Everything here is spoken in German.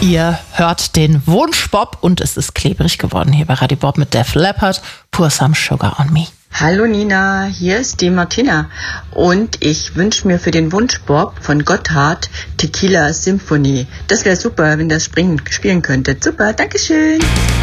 Ihr hört den Wunschbop und es ist klebrig geworden hier bei Radio Bob mit Def Leppard, Pour Some Sugar on Me. Hallo Nina, hier ist die Martina und ich wünsche mir für den Wunschbop von Gotthard Tequila Symphony. Das wäre super, wenn das spielen könntet. Super, Dankeschön.